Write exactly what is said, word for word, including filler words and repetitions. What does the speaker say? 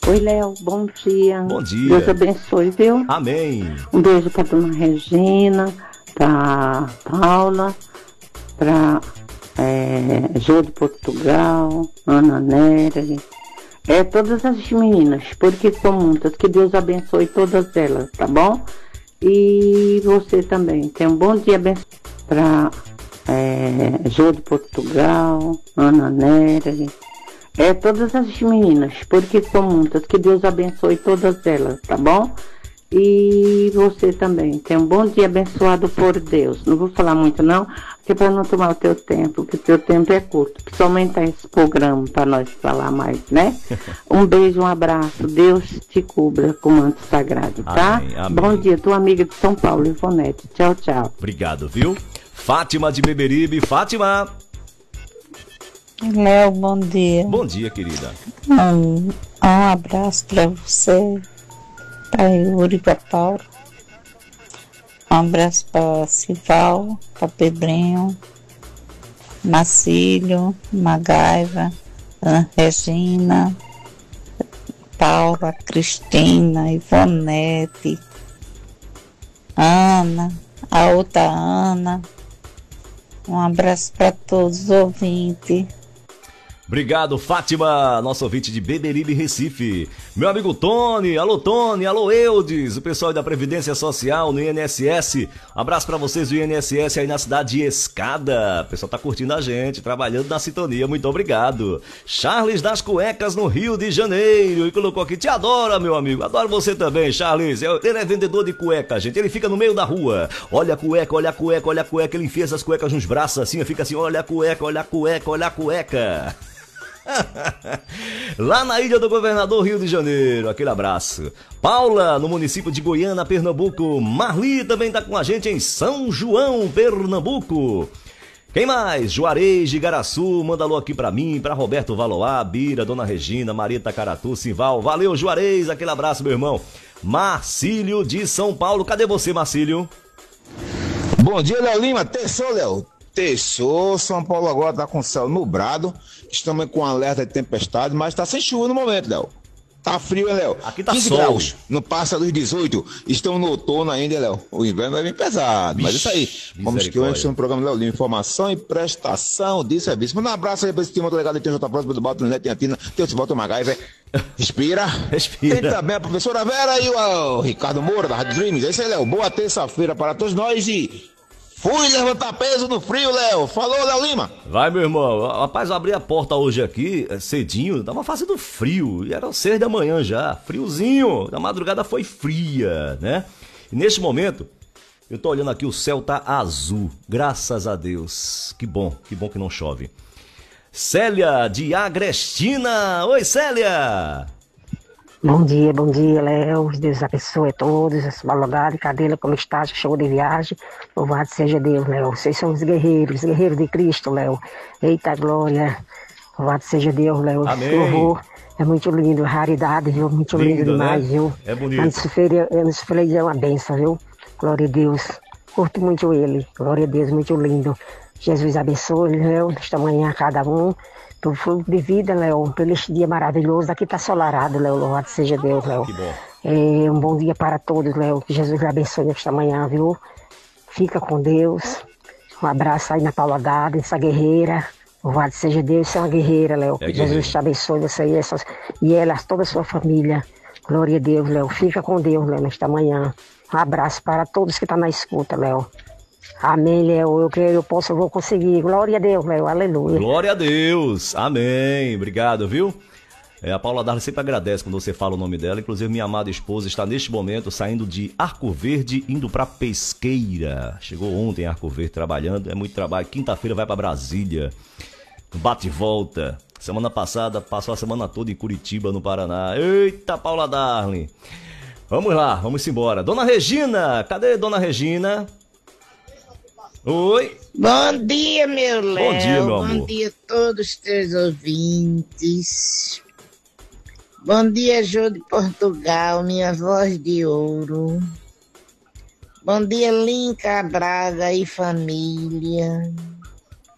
Oi, Léo, bom dia. Bom dia. Deus abençoe, viu? Amém. Um beijo pra dona Regina, pra Paula, pra é, Jô de Portugal, Ana Nery. É, todas as meninas, porque são muitas. Que Deus abençoe todas elas, tá bom? E você também. Tenha um bom dia abençoado pra é, Jô de Portugal, Ana Nery. É, todas as meninas, porque são muitas. Que Deus abençoe todas elas, tá bom? E você também. Tenha um bom dia abençoado por Deus. Não vou falar muito não, porque para não tomar o teu tempo, porque o teu tempo é curto. Precisa aumentar esse programa para nós falar mais, né? Um beijo, um abraço. Deus te cubra com manto sagrado, tá? Amém, amém. Bom dia, tua amiga de São Paulo, Ivonete. Tchau, tchau. Obrigado, viu? Fátima de Beberibe. Fátima. Léo, bom dia. Bom dia, querida. Um, um abraço para você, para Yuri, para Paulo. Um abraço para Sival, para Pedrinho, Marcílio, Magaiva, Ana Regina, Paula, Cristina, Ivonete, Ana, a outra Ana. Um abraço para todos os ouvintes. Obrigado, Fátima, nosso ouvinte de Beberibe, Recife. Meu amigo Tony, alô Tony, alô Eudes, o pessoal da Previdência Social no I N S S. Abraço pra vocês do I N S S aí na cidade de Escada. O pessoal tá curtindo a gente, trabalhando na sintonia, muito obrigado. Charles das Cuecas no Rio de Janeiro, e colocou aqui, te adora, meu amigo, adoro você também, Charles. Ele é vendedor de cueca, gente, ele fica no meio da rua. Olha a cueca, olha a cueca, olha a cueca, ele enfia essas cuecas nos braços assim, fica assim, olha a cueca, olha a cueca, olha a cueca. Lá na Ilha do Governador, Rio de Janeiro, aquele abraço. Paula, no município de Goiânia, Pernambuco. Marli também tá com a gente em São João, Pernambuco. Quem mais? Juarez de Igaraçu, manda alô aqui pra mim, pra Roberto Valoá, Bira, Dona Regina, Maria Tacaratu, Simval. Valeu, Juarez, aquele abraço, meu irmão. Marcílio de São Paulo, cadê você, Marcílio? Bom dia, Léo Lima, terçou, Léo. Terçou, São Paulo agora tá com o céu nublado, estamos com alerta de tempestade, mas tá sem chuva no momento, Léo. Tá frio, hein, Léo? Aqui tá quinze sol. graus, não passa dos dezoito, estamos no outono ainda, Léo. O inverno vai vir pesado, mas isso aí. Vamos que hoje no programa Léo Lima, informação e prestação de serviço. Manda um abraço aí pra esse time delegado, tem o J. Próximo do Balto, Neto, tem a Tina, tem o Civaldo Magaiva. Respira. Respira. Tem também a professora Vera e o, o Ricardo Moura, da Rádio Dreams. É isso aí, Léo. Boa terça-feira para todos nós e... fui levantar peso no frio, Léo. Falou, Léo Lima. Vai, meu irmão. Rapaz, eu abri a porta hoje aqui, cedinho, tava fazendo frio. E era seis da manhã já. Friozinho. A madrugada foi fria, né? E neste momento, eu tô olhando aqui, o céu tá azul. Graças a Deus. Que bom, que bom que não chove. Célia de Agrestina. Oi, Célia. Bom dia, bom dia, Léo. Deus abençoe a todos. Essa balogada, Cadela, como está? Já chegou de viagem. Louvado seja Deus, Léo. Vocês são os guerreiros, guerreiros de Cristo, Léo. Eita glória. Louvado seja Deus, Léo. Amém. Louvor. É muito lindo, raridade, viu? Muito lindo, lindo demais, né? Viu? É bonito. Antes de é uma benção, viu? Glória a Deus. Curto muito ele. Glória a Deus, muito lindo. Jesus abençoe, Léo, nesta manhã a cada um. Pelo fruto de vida, Léo, pelo este dia maravilhoso. Aqui está solarado, Léo, louvado seja Deus, Léo. Que bom. É, um bom dia para todos, Léo. Que Jesus lhe abençoe nesta manhã, viu? Fica com Deus. Um abraço aí na Paula Dada, essa guerreira. Louvado seja Deus, você é uma guerreira, Léo. É que Jesus te abençoe, você e, essas, e ela, toda a sua família. Glória a Deus, Léo. Fica com Deus, Léo, nesta manhã. Um abraço para todos que estão na escuta, Léo. Amém, Léo. Eu creio, eu posso, eu vou conseguir. Glória a Deus, Léo. Aleluia. Glória a Deus. Amém. Obrigado, viu? É, a Paula Darla sempre agradece quando você fala o nome dela. Inclusive, minha amada esposa está neste momento saindo de Arco Verde, indo para Pesqueira. Chegou ontem em Arco Verde trabalhando. É muito trabalho. Quinta-feira vai para Brasília. Bate e volta. Semana passada passou a semana toda em Curitiba, no Paraná. Eita, Paula Darling. Vamos lá, vamos embora. Dona Regina, cadê Dona Regina? Oi. Bom dia, meu Léo. Bom dia, meu amor. Bom dia a todos os teus ouvintes. Bom dia, Jô de Portugal, minha voz de ouro. Bom dia, Linca Braga e família.